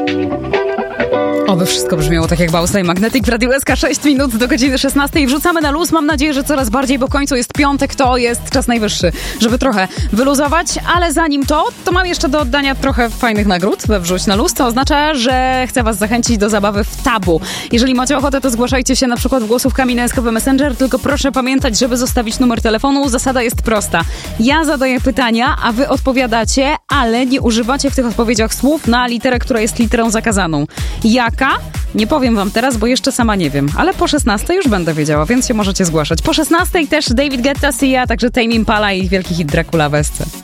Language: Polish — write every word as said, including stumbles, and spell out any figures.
Oby wszystko brzmiało tak jak Bausa Magnetic w Radiu S K. sześć minut do godziny szesnastej. Wrzucamy na luz. Mam nadzieję, że coraz bardziej, bo w końcu jest piątek, to jest czas najwyższy, żeby trochę wyluzować. Ale zanim to, to mam jeszcze do oddania trochę fajnych nagród we Wrzuć na luz, co oznacza, że chcę was zachęcić do zabawy w tabu. Jeżeli macie ochotę, to zgłaszajcie się na przykład głosówkami na S K P Messenger, tylko proszę pamiętać, żeby zostawić numer telefonu. Zasada jest prosta. Ja zadaję pytania, a wy odpowiadacie, ale nie używacie w tych odpowiedziach słów na literę, która jest literą zakazaną. Jaka? Nie powiem wam teraz, bo jeszcze sama nie wiem, ale po szesnastej już będę wiedziała, więc się możecie zgłaszać. Po szesnastej też David Guetta, Sia, także Tame Impala i wielki hit Dracula w S C.